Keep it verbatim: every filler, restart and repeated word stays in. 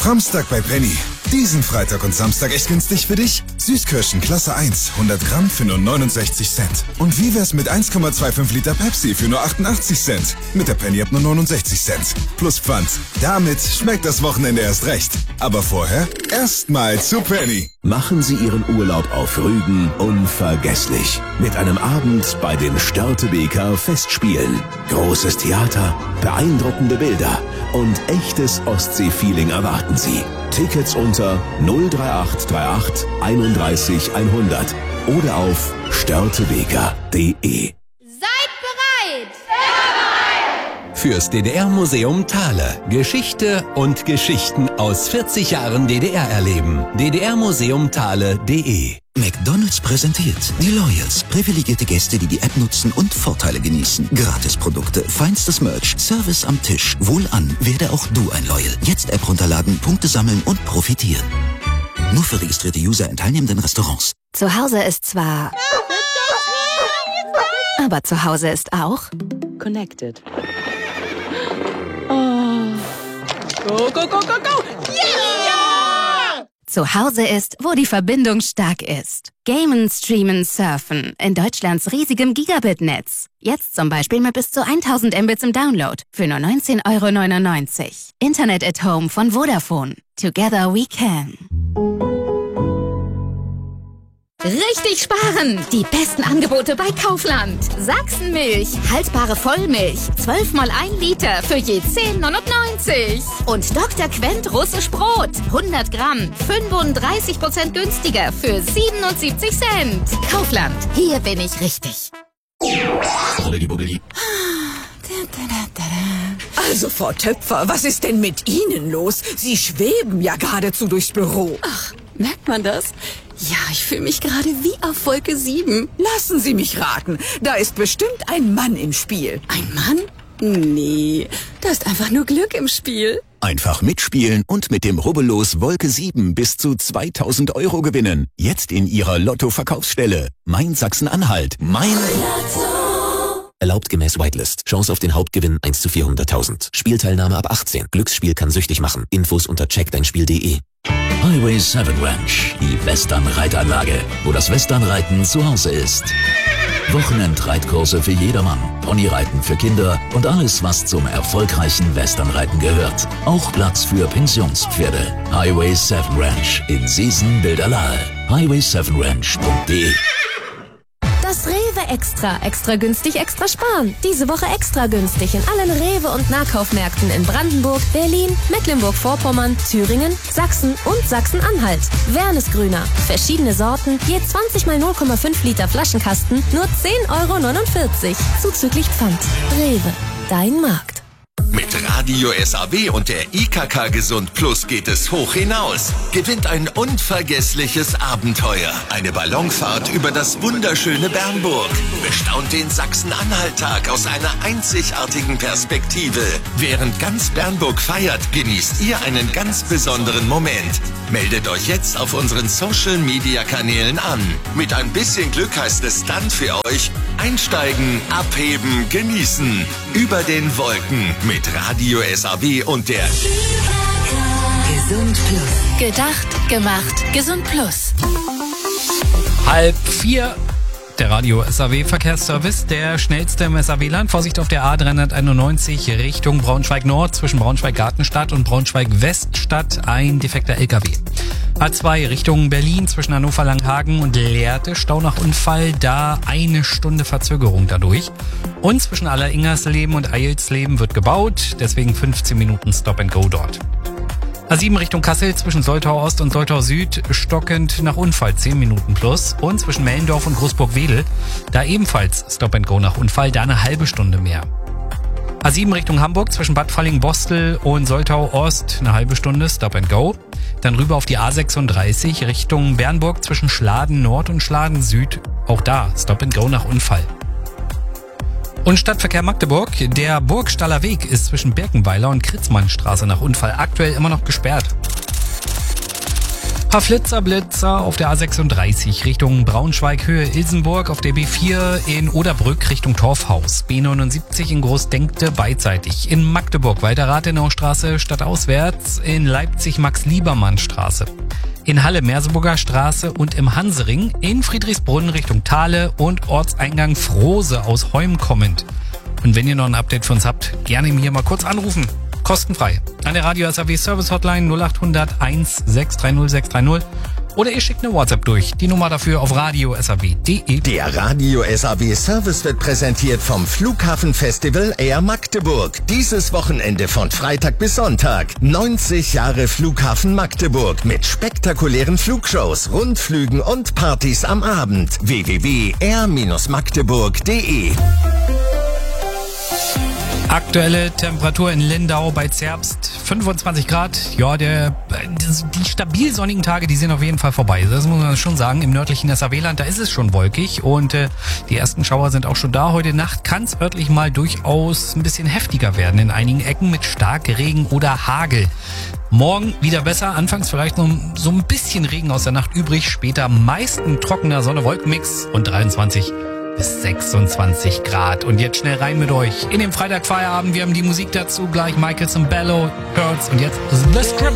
Framstag bei Penny. Diesen Freitag und Samstag echt günstig für dich? Süßkirschen Klasse eins, hundert Gramm für nur neunundsechzig Cent. Und wie wär's mit eins Komma fünfundzwanzig Liter Pepsi für nur achtundachtzig Cent? Mit der Penny ab nur neunundsechzig Cent. Plus Pfand. Damit schmeckt das Wochenende erst recht. Aber vorher erstmal zu Penny. Machen Sie Ihren Urlaub auf Rügen unvergesslich. Mit einem Abend bei den Störtebeker Festspielen. Großes Theater, beeindruckende Bilder und echtes Ostsee-Feeling erwarten Sie. Tickets unter null drei acht drei acht einunddreißig hundert oder auf störtebeker punkt de. Seid bereit! Fürs D D R-Museum Thale. Geschichte und Geschichten aus vierzig Jahren D D R erleben. d d r museum thale punkt de. McDonald's präsentiert die Loyals. Privilegierte Gäste, die die App nutzen und Vorteile genießen. Gratisprodukte, feinstes Merch, Service am Tisch. Wohlan, werde auch du ein Loyal. Jetzt App runterladen, Punkte sammeln und profitieren. Nur für registrierte User in teilnehmenden Restaurants. Zu Hause ist zwar... aber zu Hause ist auch... Connected. Oh. Go, go, go, go, go! Yeah! Zu Hause ist, wo die Verbindung stark ist. Gamen, streamen, surfen. In Deutschlands riesigem Gigabit-Netz. Jetzt zum Beispiel mit bis zu tausend Mbits im Download. Für nur neunzehn Euro neunundneunzig. Internet at Home von Vodafone. Together we can. Richtig sparen! Die besten Angebote bei Kaufland. Sachsenmilch, haltbare Vollmilch, zwölf mal ein Liter für je zehn neunundneunzig. Und Doktor Quent russisch Brot, hundert Gramm, fünfunddreißig Prozent günstiger für siebenundsiebzig Cent. Kaufland, hier bin ich richtig. Also, Frau Töpfer, was ist denn mit Ihnen los? Sie schweben ja geradezu durchs Büro. Ach, merkt man das? Ja, ich fühle mich gerade wie auf Wolke sieben. Lassen Sie mich raten, da ist bestimmt ein Mann im Spiel. Ein Mann? Nee, da ist einfach nur Glück im Spiel. Einfach mitspielen und mit dem Rubbellos Wolke sieben bis zu zweitausend Euro gewinnen. Jetzt in Ihrer Lotto-Verkaufsstelle. Mein Sachsen-Anhalt. Mein Lotto. Erlaubt gemäß Whitelist. Chance auf den Hauptgewinn eins zu vierhunderttausend. Spielteilnahme ab achtzehn. Glücksspiel kann süchtig machen. Infos unter check dein spiel punkt de. Highway sieben Ranch, die Western-Reitanlage, wo das Westernreiten zu Hause ist. Wochenendreitkurse für jedermann, Ponyreiten für Kinder und alles, was zum erfolgreichen Westernreiten gehört. Auch Platz für Pensionspferde. Highway sieben Ranch in Seesen-Bilderlahe. highway sieben ranch punkt de. Das Rewe Extra. Extra günstig, extra sparen. Diese Woche extra günstig in allen Rewe- und Nahkaufmärkten in Brandenburg, Berlin, Mecklenburg-Vorpommern, Thüringen, Sachsen und Sachsen-Anhalt. Wernesgrüner. Verschiedene Sorten, je zwanzig mal null Komma fünf Liter Flaschenkasten, nur zehn Euro neunundvierzig. Zuzüglich Pfand. Rewe. Dein Markt. Mit Radio S A W und der I K K Gesund Plus geht es hoch hinaus. Gewinnt ein unvergessliches Abenteuer. Eine Ballonfahrt über das wunderschöne Bernburg. Bestaunt den Sachsen-Anhalt-Tag aus einer einzigartigen Perspektive. Während ganz Bernburg feiert, genießt ihr einen ganz besonderen Moment. Meldet euch jetzt auf unseren Social-Media-Kanälen an. Mit ein bisschen Glück heißt es dann für euch: einsteigen, abheben, genießen. Über den Wolken mit Radio S A W und der Gesund Plus. Gedacht, gemacht, Gesund Plus. Halb vier. Der Radio S A W Verkehrsservice, der schnellste im S A W-Land. Vorsicht auf der A dreihunderteinundneunzig Richtung Braunschweig Nord zwischen Braunschweig-Gartenstadt und Braunschweig-Weststadt ein defekter L K W. A zwei Richtung Berlin zwischen Hannover-Langhagen und Lehrte, Stau nach Unfall, da eine Stunde Verzögerung dadurch. Und zwischen Alleringersleben und Eilsleben wird gebaut, deswegen fünfzehn Minuten Stop and Go dort. A sieben Richtung Kassel zwischen Soltau Ost und Soltau Süd stockend nach Unfall zehn Minuten plus. Und zwischen Mellendorf und Großburg-Wedel, da ebenfalls Stop and Go nach Unfall, da eine halbe Stunde mehr. A sieben Richtung Hamburg zwischen Bad Falling-Bostel und Soltau Ost eine halbe Stunde Stop and Go. Dann rüber auf die A sechsunddreißig Richtung Bernburg zwischen Schladen Nord und Schladen Süd, auch da Stop and Go nach Unfall. Und Stadtverkehr Magdeburg, der Burgstaller Weg ist zwischen Birkenweiler und Kritzmannstraße nach Unfall aktuell immer noch gesperrt. Paar Flitzer, Blitzer auf der A sechsunddreißig Richtung Braunschweig, Höhe Ilsenburg, auf der B vier in Oderbrück Richtung Torfhaus, B neunundsiebzig in Großdenkte beidseitig, in Magdeburg weiter Rathenaustraße stadtauswärts, in Leipzig Max-Liebermann-Straße, in Halle Merseburger Straße und im Hansering, in Friedrichsbrunn Richtung Thale und Ortseingang Frose aus Heum kommend. Und wenn ihr noch ein Update für uns habt, gerne mir mal kurz anrufen. Kostenfrei. An der Radio S A W Service Hotline null acht hundert eins sechs drei null sechs drei null oder ihr schickt eine WhatsApp durch. Die Nummer dafür auf radio s a w punkt d e. Der Radio S A W Service wird präsentiert vom Flughafenfestival Air Magdeburg. Dieses Wochenende von Freitag bis Sonntag. neunzig Jahre Flughafen Magdeburg mit spektakulären Flugshows, Rundflügen und Partys am Abend. w w w punkt air magdeburg punkt d e. Aktuelle Temperatur in Lindau bei Zerbst fünfundzwanzig Grad. Ja, der, die stabil sonnigen Tage, die sind auf jeden Fall vorbei. Das muss man schon sagen. Im nördlichen S A W-Land, da ist es schon wolkig und äh, die ersten Schauer sind auch schon da. Heute Nacht kann es örtlich mal durchaus ein bisschen heftiger werden. In einigen Ecken mit Starkregen oder Hagel. Morgen wieder besser. Anfangs vielleicht noch so ein bisschen Regen aus der Nacht übrig. Später meist ein trockener Sonne-Wolken-Mix und dreiundzwanzig bis sechsundzwanzig Grad. Und jetzt schnell rein mit euch in den Freitagfeierabend. Wir haben die Musik dazu gleich. Michael Cimbello, Hurts und jetzt The Strip.